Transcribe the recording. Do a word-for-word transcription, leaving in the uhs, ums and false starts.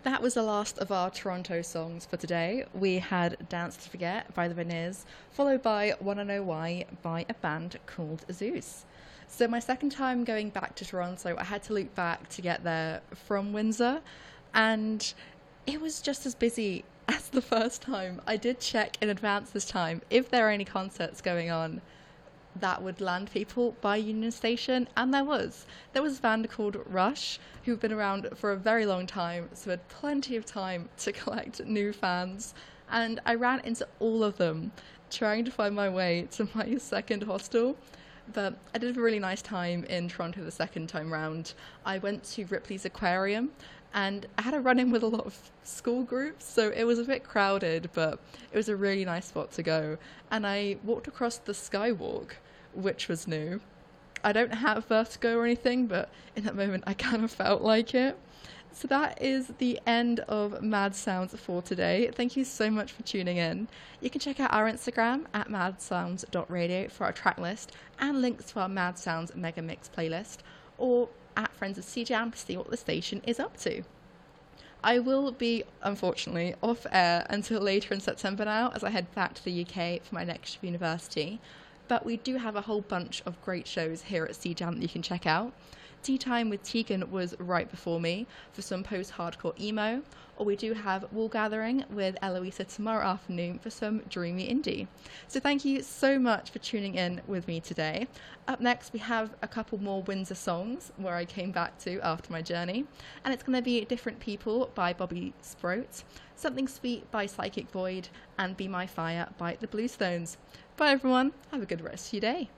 That was the last of our Toronto songs for today. We had Dance to Forget by the Veneers, followed by Wanna Know Why by a band called Zeus. So my second time going back to Toronto, I had to loop back to get there from Windsor, and it was just as busy as the first time. I did check in advance this time if there are any concerts going on that would land people by Union Station, and there was. There was a band called Rush, who've been around for a very long time, so had plenty of time to collect new fans, and I ran into all of them trying to find my way to my second hostel. But I did have a really nice time in Toronto the second time round. I went to Ripley's Aquarium, and I had a run-in with a lot of school groups, so it was a bit crowded, but it was a really nice spot to go. And I walked across the Skywalk, which was new. I don't have vertigo or anything, but in that moment I kind of felt like it. So that is the end of Mad Sounds for today. Thank you so much for tuning in. You can check out our Instagram at mad sounds dot radio for our track list and links to our Mad Sounds Mega Mix playlist, or at Friends of C Jam to see what the station is up to. I will be, unfortunately, off air until later in September now, as I head back to the U K for my next university. But we do have a whole bunch of great shows here at C Jam that you can check out. Tea Time with Tegan was right before me for some post-hardcore emo, or we do have Wool Gathering with Eloisa tomorrow afternoon for some dreamy indie. So thank you so much for tuning in with me today. Up next we have a couple more Windsor songs where I came back to after my journey, and it's going to be Different People by Bobby Sproat, Something Sweet by Psychic Void, and Be My Fire by the Bluestones. Bye everyone, have a good rest of your day.